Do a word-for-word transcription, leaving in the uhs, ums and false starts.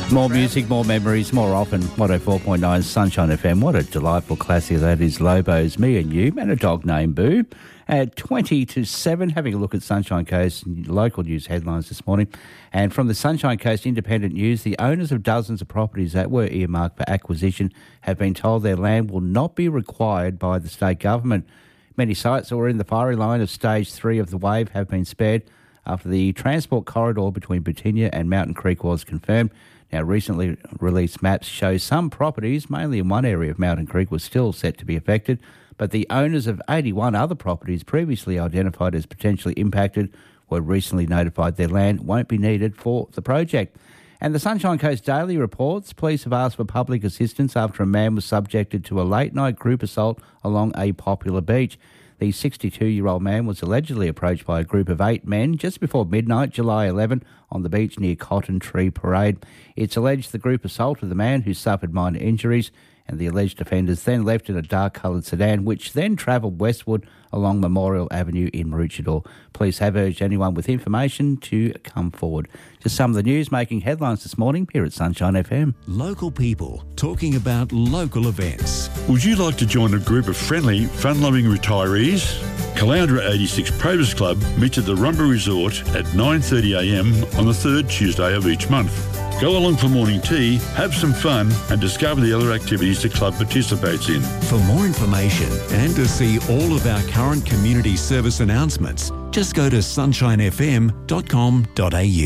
More music, more memories, more often. one oh four point nine Sunshine F M. What a delightful classic that is. Lobo's Me and You, and a dog named Boo. At twenty to seven, having a look at Sunshine Coast local news headlines this morning. And from the Sunshine Coast Independent News, the owners of dozens of properties that were earmarked for acquisition have been told their land will not be required by the state government. Many sites that were in the firing line of stage three of the wave have been spared after the transport corridor between Boutinga and Mountain Creek was confirmed. Now, recently released maps show some properties, mainly in one area of Mountain Creek, were still set to be affected, but the owners of eighty-one other properties previously identified as potentially impacted were recently notified their land won't be needed for the project. And the Sunshine Coast Daily reports police have asked for public assistance after a man was subjected to a late-night group assault along a popular beach. The sixty-two-year-old man was allegedly approached by a group of eight men just before midnight, July eleventh, on the beach near Cotton Tree Parade. It's alleged the group assaulted the man, who suffered minor injuries, and the alleged offenders then left in a dark-coloured sedan, which then travelled westward along Memorial Avenue in Maroochydore. Police have urged anyone with information to come forward. Just some of the news making headlines this morning here at Sunshine F M. Local people talking about local events. Would you like to join a group of friendly, fun-loving retirees? Caloundra eighty-six Probus Club meets at the Rumba Resort at nine thirty a m on the third Tuesday of each month. Go along for morning tea, have some fun and discover the other activities the club participates in. For more information and to see all of our current community service announcements, just go to sunshine f m dot com dot a u.